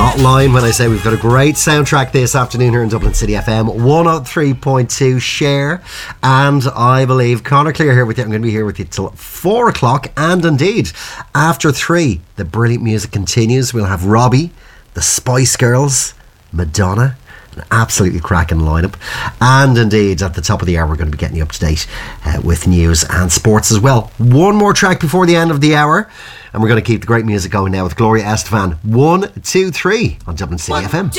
hotline when I say we've got a great soundtrack this afternoon here in Dublin City FM 103.2 Share, and I believe Conor Clear here with you. I'm going to be here with you till 4 o'clock, and indeed after 3 the brilliant music continues. We'll have Robbie, the Spice Girls, Madonna, an absolutely cracking lineup, and indeed at the top of the hour we're going to be getting you up to date with news and sports as well. One more track before the end of the hour, and we're going to keep the great music going now with Gloria Estefan. 1, 2, 3 on Dublin City FM.